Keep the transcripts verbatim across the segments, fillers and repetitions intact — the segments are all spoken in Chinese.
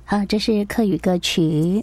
好，这是客语歌曲。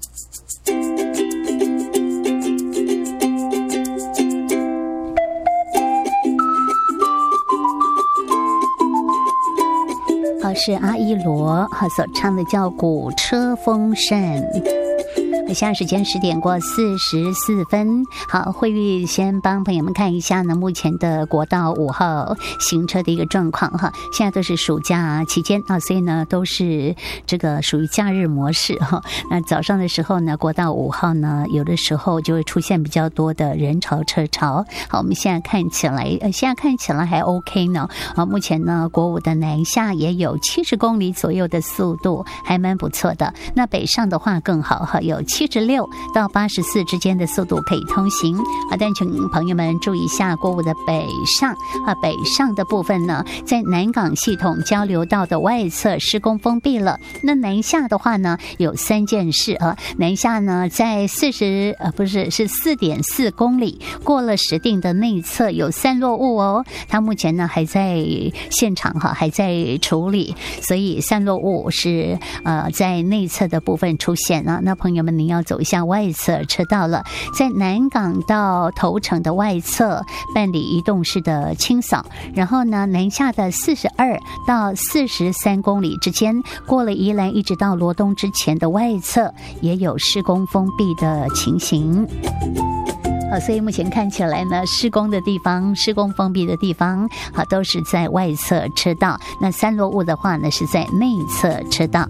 好，是阿依罗所唱的叫《古车风扇》。现在时间十点过四十四分。好，慧玉先帮朋友们看一下呢，目前的国道五号行车的一个状况哈。现在都是暑假期间啊，所以呢都是这个属于假日模式哈。那早上的时候呢，国道五号呢，有的时候就会出现比较多的人潮车潮。好，我们现在看起来，呃，现在看起来还 OK 呢。啊，目前呢，国五的南下也有七十公里左右的速度，还蛮不错的。那北上的话更好哈，有七十六到八十四之间的速度可以通行啊，但请朋友们注意一下，国五的北上啊，北上的部分呢，在南港系统交流道的外侧施工封闭了。那南下的话呢，有三件事啊，南下呢，在四十呃不是是四点四公里过了石碇的内侧有散落物哦，它目前呢还在现场哈，还在处理，所以散落物是呃在内侧的部分出现啊。那朋友们，您要走一下外侧车道了，在南港到头城的外侧办理移动式的清扫，然后呢，南下的四十二到四十三公里之间，过了宜兰一直到罗东之前的外侧也有施工封闭的情形。好，所以目前看起来呢，施工的地方、施工封闭的地方，好，都是在外侧车道。那散落物的话呢，是在内侧车道。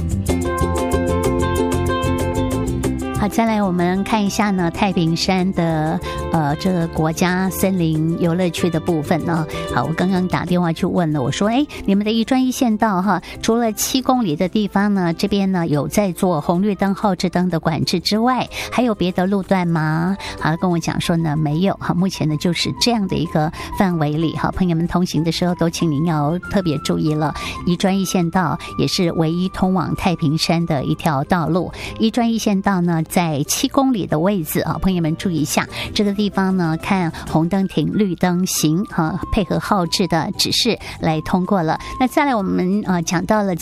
好，再来我们看一下呢，太平山的呃这个国家森林游乐区的部分呢。好，我刚刚打电话去问了，我说，哎，你们的一专一线道哈，除了七公里的地方呢，这边呢有在做红绿灯、号志灯的管制之外，还有别的路段吗？好，跟我讲说呢，没有。好，目前呢就是这样的一个范围里。好，朋友们同行的时候都请您要特别注意了，一专一线道也是唯一通往太平山的一条道路。一专一线道呢，在七公里的位置啊，朋友们注意一下，这个地方呢，看红灯停，绿灯行啊，配合号志的指示来通过了。那再来我们呃讲到了